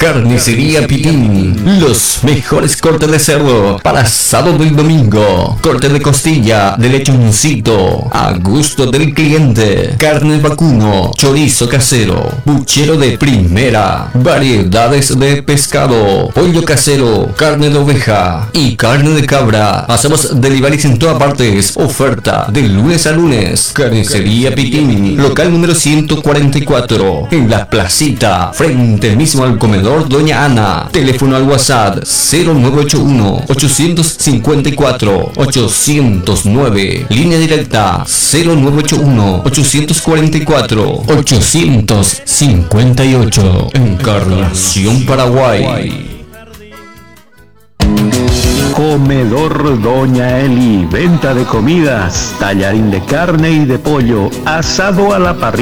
Carnicería Pitín. Los mejores cortes de cerdo para asado del domingo. Corte de costilla, de lechoncito, a gusto del cliente. Carne vacuno, chorizo casero, puchero de primera, variedades de pescado, pollo casero, carne de oveja y carne de cabra. Hacemos deliveries en todas partes. Oferta de lunes a lunes. Carnicería Pitín, local número 144, en la placita, frente mismo al comedor Doña Ana. Teléfono al WhatsApp 0981 854 809. Línea directa 0981 844 858. Encarnación, Paraguay. Comedor Doña Eli, venta de comidas, tallarín de carne y de pollo, asado a la parrilla.